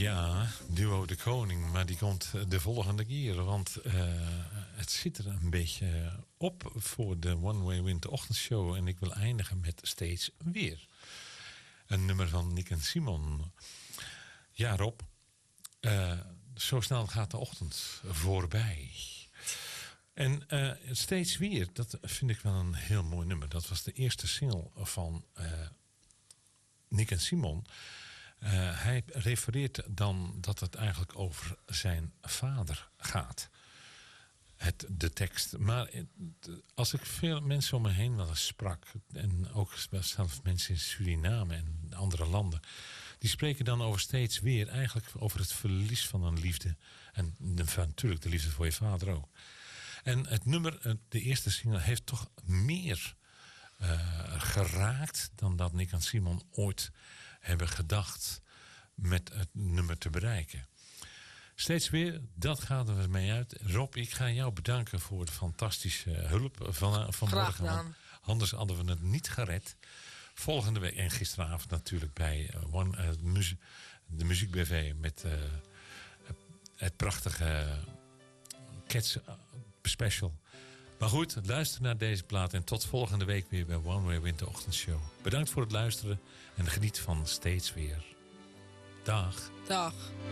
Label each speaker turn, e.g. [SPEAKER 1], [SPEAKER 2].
[SPEAKER 1] Ja, duo De Koning, maar die komt de volgende keer. Want het zit er een beetje op voor de One Way Winterochtendshow. En ik wil eindigen met Steeds Weer. Een nummer van Nick en Simon. Ja, Rob, zo snel gaat de ochtend voorbij. En Steeds Weer, dat vind ik wel een heel mooi nummer. Dat was de eerste single van Nick en Simon. Hij refereert dan dat het eigenlijk over zijn vader gaat. De tekst. Maar als ik veel mensen om me heen wel eens sprak, en ook zelfs mensen in Suriname en andere landen, die spreken dan over Steeds Weer, eigenlijk over het verlies van een liefde. En natuurlijk de liefde voor je vader ook. En het nummer, de eerste single, heeft toch meer geraakt dan dat Nick en Simon ooit hebben gedacht met het nummer te bereiken. Steeds Weer, dat gaat er mee uit. Rob, ik ga jou bedanken voor de fantastische hulp van morgen. Anders hadden we het niet gered. Volgende week en gisteravond natuurlijk bij de Muziek BV met het prachtige Cats Special. Maar goed, luister naar deze plaat en tot volgende week weer bij One Way Winterochtendshow. Bedankt voor het luisteren en geniet van Steeds Weer. Dag.
[SPEAKER 2] Dag.